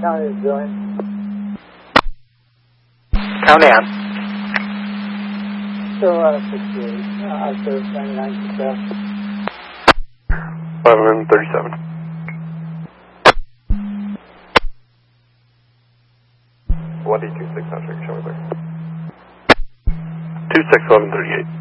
County is doing. County on. Still 68. After 99 stuff. 1137. 1D26, not sure, show me there. 261138.